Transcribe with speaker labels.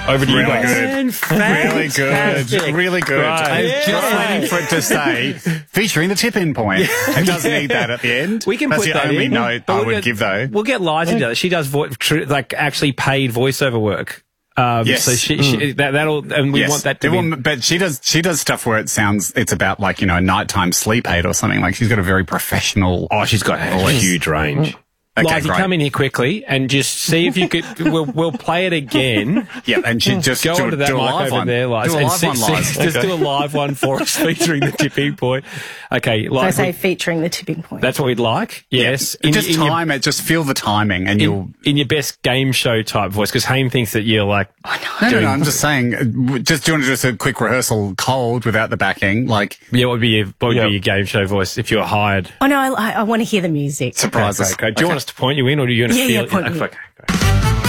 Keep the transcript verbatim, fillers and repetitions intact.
Speaker 1: Over to you
Speaker 2: Really
Speaker 1: guys.
Speaker 2: good. Really good. Really good.
Speaker 1: Right.
Speaker 2: I was just
Speaker 1: Yeah.
Speaker 2: waiting for it to say, featuring the tipping point. It doesn't need that at the end.
Speaker 1: We can
Speaker 2: That's
Speaker 1: put
Speaker 2: the
Speaker 1: that
Speaker 2: only
Speaker 1: in.
Speaker 2: note
Speaker 1: But
Speaker 2: I
Speaker 1: we'll
Speaker 2: would
Speaker 1: get-
Speaker 2: give, though.
Speaker 1: We'll get Liza to do that. She does vo- tr- like actually paid voiceover work. Um,
Speaker 2: Yes.
Speaker 1: So she, she that that'll and we
Speaker 2: Yes.
Speaker 1: want that to
Speaker 2: It
Speaker 1: be.
Speaker 2: will- but she does she does stuff where it sounds it's about like, you know, a nighttime sleep aid or something. Like she's got a very professional.
Speaker 1: Oh, she's got a huge range.
Speaker 2: Okay,
Speaker 1: Liza,
Speaker 2: great.
Speaker 1: come in here quickly and just see if you could. We'll, we'll play it again.
Speaker 2: Yeah, and she just
Speaker 1: Go
Speaker 2: do,
Speaker 1: onto that
Speaker 2: do a
Speaker 1: mic
Speaker 2: live
Speaker 1: over
Speaker 2: one.
Speaker 1: there, Liza.
Speaker 2: Do a
Speaker 1: and
Speaker 2: live
Speaker 1: see-
Speaker 2: one,
Speaker 1: see-
Speaker 2: Liza.
Speaker 1: Just do a live one for us featuring the tipping point. Okay,
Speaker 3: So I
Speaker 1: like
Speaker 3: say featuring the tipping point.
Speaker 1: that's what we'd like. Yes,
Speaker 2: In, just
Speaker 1: in your-
Speaker 2: time it. Just feel the timing, and you'll.
Speaker 1: in, in your best game show type voice, because Haim thinks that you're like,
Speaker 2: No, no,
Speaker 1: doing-
Speaker 2: no. I'm just saying. uh, Just do you want to just a quick rehearsal, cold, without the backing, like
Speaker 1: yeah, what would be your, what would
Speaker 4: Yeah.
Speaker 1: be your game show voice if you were hired?
Speaker 3: Oh no, I, I want to hear the music.
Speaker 2: surprises.
Speaker 1: Okay, do you want us to point you in, or do you want to
Speaker 3: Yeah,
Speaker 1: feel
Speaker 3: yeah, point me in.
Speaker 1: Okay.